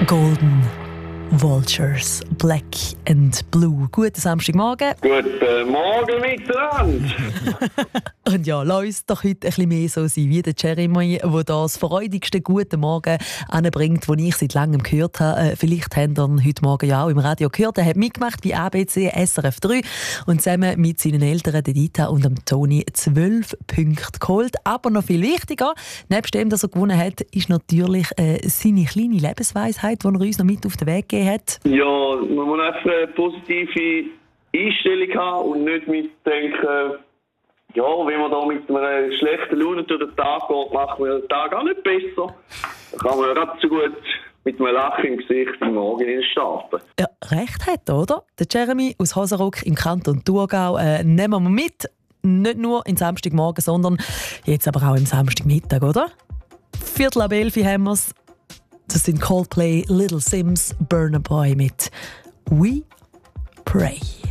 Golden Vultures, Black and Blue. Guten Samstagmorgen. Guten Morgen miteinander. Und ja, lass uns doch heute ein bisschen mehr so sein wie der Jeremy, der das freudigste Guten Morgen anbringt, den ich seit langem gehört habe. Vielleicht haben ihr ihn heute Morgen ja auch im Radio gehört. Er hat mitgemacht bei ABC SRF 3 und zusammen mit seinen Eltern, Dita und dem Toni, 12 Punkte geholt. Aber noch viel wichtiger, nebst dem, dass er gewonnen hat, ist natürlich seine kleine Lebensweisheit, die er uns noch mit auf den Weg gegeben hat. Ja, man muss einfach eine positive Einstellung haben und nicht mitdenken, ja, wenn man da mit einer schlechten Laune durch den Tag geht, macht man den Tag auch nicht besser. Da kann man gerade so gut mit einem Lachen im Gesicht im Morgen starten. Ja, recht hat, oder? Der Jeremy aus Hosenruck im Kanton Thurgau nehmen wir mit. Nicht nur am Samstagmorgen, sondern jetzt aber auch am Samstagmittag, oder? 10:45 haben wir es. Das sind Coldplay, Little Sims, Burna Boy mit «We Pray».